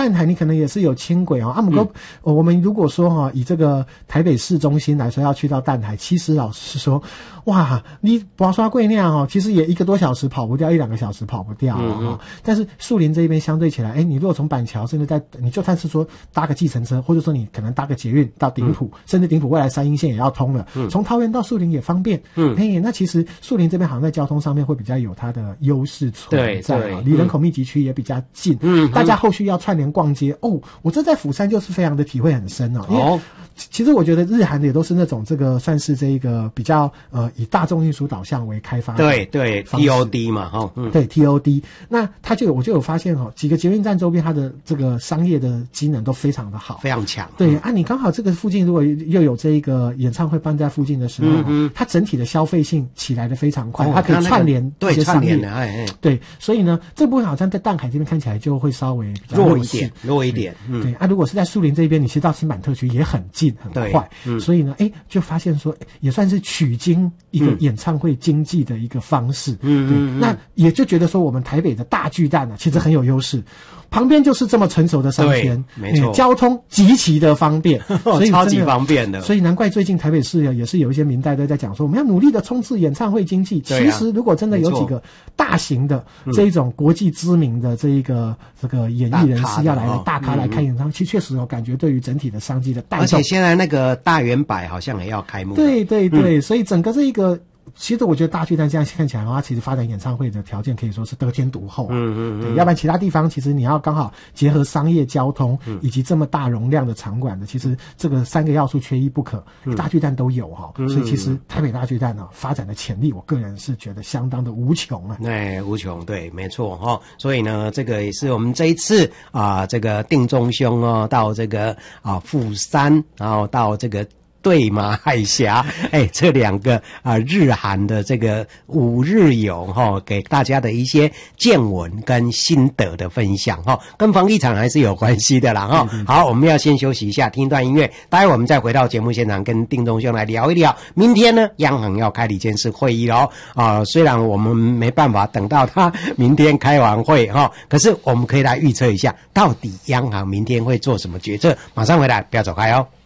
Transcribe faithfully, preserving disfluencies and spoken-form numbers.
淡海你可能也是有轻轨哦。啊，不过、嗯、我们如果说哈、哦，以这个台北市中心来说，要去到淡海，其实老实说，哇，你拔刷贵那样哦，其实也一个多小时跑不掉，一两个小时跑不掉啊、哦。嗯、但是树林这边相对起来，哎，你如果从板桥，甚至在你就算是说搭个计程车，或者说你可能搭个捷运到顶埔，嗯、甚至顶埔未来三鶯线也要通了，嗯、从桃园到树林也方便。嗯，哎，那其实树林这边好像在交通上面会比较有它的优势存在啊，离人口密集区也比较近。嗯，大家后续要串联逛街哦，我这在釜山就是非常的体会很深哦。哦，其实我觉得日韩的也都是那种这个算是这一个比较呃以大众运输导向为开发的。 对对 ，T O D 嘛，哈、哦，嗯， 对 T O D， 那它就有我就有发现哈、哦，几个捷运站周边它的这个商业的机能都非常的好， 非常强。 对、嗯、啊，你刚好这个附近如果又有这一个演唱会办在附近的时候，嗯嗯，它整体的消费性起来的非常快，哦、它可以串联一些商业， 对，串联的，哎哎， 对，所以呢，这部分好像在淡海这边看起来就会稍微比较弱一点，弱一点。 嗯，对啊，如果是在树林这边，你其实到新板特区也很近很快，嗯，所以呢，哎，就发现说也算是取经一个演唱会经济的一个方式，嗯嗯，那也就觉得说我们台北的大巨蛋呢、啊，其实很有优势。旁边就是这么成熟的商圈， 没错、嗯， 交通极其的方便，所以超级方便的。 所以难怪最近台北市也是有一些民代都在讲说，我们要努力的冲刺演唱会经济。其实如果真的有几个大型的这一种国际知名的这一个、嗯、这个演艺人士要来的大咖来开演唱会，其实确实有感觉对于整体的商机的带动。 而且现在那个大圆柏好像也要开幕了。 对对对、嗯，所以整个这一个。其实我觉得大巨蛋这样看起来的话，其实发展演唱会的条件可以说是得天独厚、啊。嗯嗯嗯。对，要不然其他地方其实你要刚好结合商业、交通以及这么大容量的场馆的，其实这个三个要素缺一不可。嗯、大巨蛋都有哈、嗯，所以其实台北大巨蛋呢、啊、发展的潜力，我个人是觉得相当的无穷啊。 哎，无穷，对，没错哈。所以呢，这个也是我们这一次啊，这个定中兄哦，到这个啊釜山，然后到这个。对马海峡，哎，这两个啊日韩的这个五日游哈、哦，给大家的一些见闻跟心得的分享哈、哦，跟房地产还是有关系的啦哈、哦。好，我们要先休息一下，听一段音乐，待会我们再回到节目现场，跟丁中兄来聊一聊。明天呢，央行要开理监事会议喽啊，虽然我们没办法等到他明天开完会哈、哦，可是我们可以来预测一下，到底央行明天会做什么决策。马上回来，不要走开哦。